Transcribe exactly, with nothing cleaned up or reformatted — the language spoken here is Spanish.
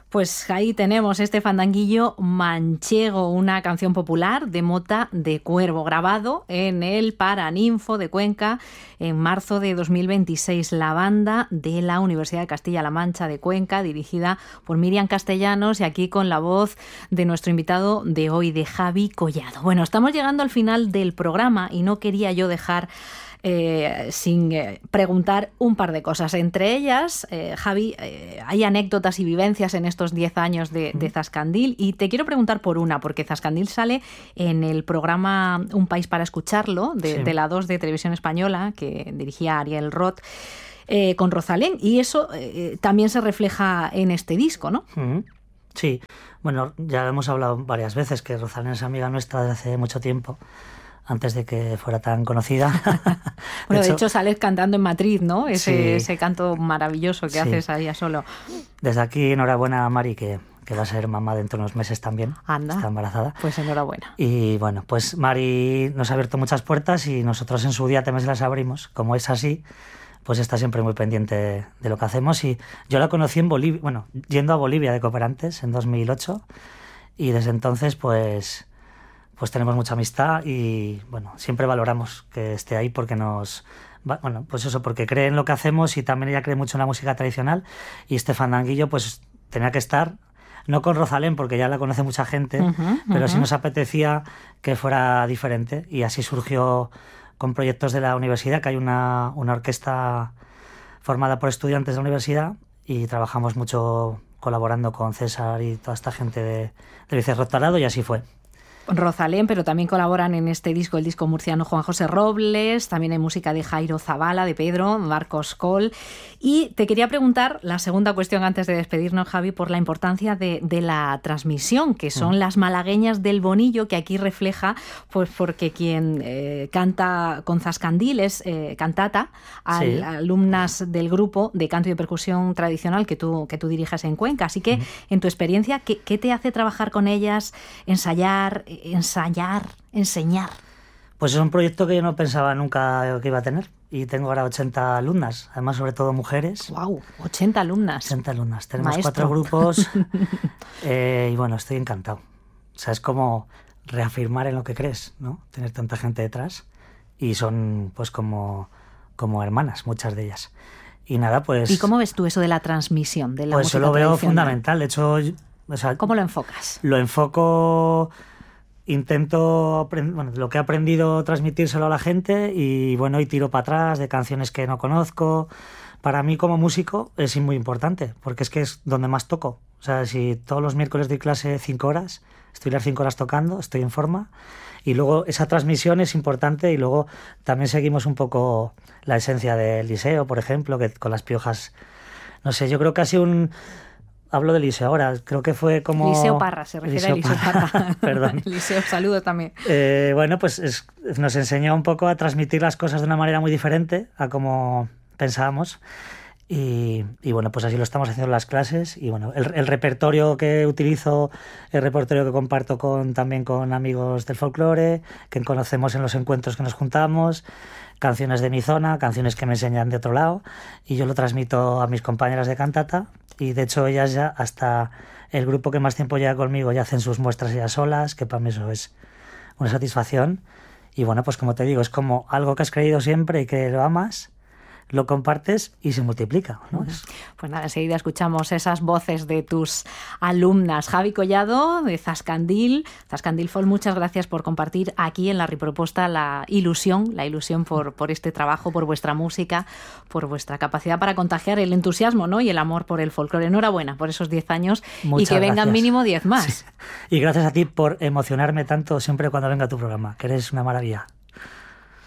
Pues ahí tenemos este fandanguillo manchego, una canción popular de Mota de Cuervo, grabado en el Paraninfo de Cuenca en marzo de dos mil veintiséis. La banda de la Universidad de Castilla-La Mancha de Cuenca, dirigida por Miriam Castellanos, y aquí con la voz de nuestro invitado de hoy, de Javi Collado. Bueno, estamos llegando al final del programa y no quería yo dejar Eh, sin eh, preguntar un par de cosas. Entre ellas, eh, Javi, eh, hay anécdotas y vivencias en estos diez años de, de Zascandil, y te quiero preguntar por una, porque Zascandil sale en el programa Un País para Escucharlo, de, sí. de la dos de Televisión Española, que dirigía Ariel Roth, eh, con Rosalén, y eso eh, también se refleja en este disco, ¿no? Uh-huh. Sí, bueno, ya hemos hablado varias veces que Rosalén es amiga nuestra desde hace mucho tiempo, antes de que fuera tan conocida. Bueno, de hecho, de hecho sales cantando en Madrid, ¿no? Ese, sí, ese canto maravilloso que sí. haces ahí a solo. Desde aquí, enhorabuena a Mari, que, que va a ser mamá dentro de unos meses también. Anda. Está embarazada. Pues enhorabuena. Y bueno, pues Mari nos ha abierto muchas puertas y nosotros en su día también se las abrimos. Como es así, pues está siempre muy pendiente de lo que hacemos. Y yo la conocí en Bolivia, bueno, yendo a Bolivia de cooperantes en dos mil ocho, y desde entonces, pues... pues tenemos mucha amistad y, bueno, siempre valoramos que esté ahí porque nos... Bueno, pues eso, porque cree en lo que hacemos y también ella cree mucho en la música tradicional, y este fandanguillo, pues, tenía que estar, no con Rosalén, porque ya la conoce mucha gente, uh-huh, pero uh-huh. sí nos apetecía que fuera diferente, y así surgió con proyectos de la universidad, que hay una, una orquesta formada por estudiantes de la universidad, y trabajamos mucho colaborando con César y toda esta gente de, de Vicerrectorado, y así fue. Rosalén, pero también colaboran en este disco, el disco murciano, Juan José Robles, también hay música de Jairo Zavala, de Pedro, Marcos Coll. Y te quería preguntar, la segunda cuestión antes de despedirnos, Javi, por la importancia de, de la transmisión, que son mm. las malagueñas del Bonillo, que aquí refleja, pues porque quien eh, canta con Zascandil es eh, cantata, al, sí. alumnas del grupo de canto y de percusión tradicional que tú, que tú diriges en Cuenca. Así que, mm. en tu experiencia, ¿qué, qué te hace trabajar con ellas, ensayar, ensayar, enseñar? Pues es un proyecto que yo no pensaba nunca que iba a tener, y tengo ahora ochenta alumnas, además sobre todo mujeres. ¡Wow! ochenta alumnas. ochenta alumnas. Tenemos Maestro. cuatro grupos eh, y bueno, estoy encantado. O sea, es como reafirmar en lo que crees, ¿no? Tener tanta gente detrás, y son pues como, como hermanas, muchas de ellas. Y nada, pues... ¿Y cómo ves tú eso de la transmisión de la pues música yo lo veo tradicional? fundamental. De hecho, o sea, ¿cómo lo enfocas? Lo enfoco... Intento, bueno, lo que he aprendido, transmitírselo a la gente, y bueno, y tiro para atrás de canciones que no conozco. Para mí como músico es muy importante, porque es que es donde más toco. O sea, si todos los miércoles doy clase cinco horas, estoy las cinco horas tocando, estoy en forma, y luego esa transmisión es importante, y luego también seguimos un poco la esencia del liceo, por ejemplo, que con las piojas, no sé, yo creo que ha sido un... Hablo del Liceo ahora, creo que fue como... Liceo Parra, se refiere Liceo a Liceo Parra. Parra. Perdón. Liceo, saludo también. Eh, bueno, pues es, nos enseñó un poco a transmitir las cosas de una manera muy diferente a como pensábamos, y, y bueno, pues así lo estamos haciendo en las clases. Y bueno, el, el repertorio que utilizo, el repertorio que comparto con, también con amigos del folclore, que conocemos en los encuentros que nos juntamos, canciones de mi zona, canciones que me enseñan de otro lado, y yo lo transmito a mis compañeras de cantata. Y de hecho ellas ya, hasta el grupo que más tiempo lleva conmigo, ya hacen sus muestras ellas solas, que para mí eso es una satisfacción. Y bueno, pues como te digo, es como algo que has creído siempre y que lo amas, lo compartes y se multiplica, ¿no? Es... Pues nada, enseguida escuchamos esas voces de tus alumnas. Javi Collado, de Zascandil, Zascandil Folk, muchas gracias por compartir aquí en La Riproposta la ilusión, la ilusión por, por este trabajo, por vuestra música, por vuestra capacidad para contagiar el entusiasmo, ¿no? Y el amor por el folclore. Enhorabuena por esos diez años. Muchas y que vengan gracias. Mínimo diez más. Sí. Y gracias a ti por emocionarme tanto siempre cuando venga tu programa, que eres una maravilla.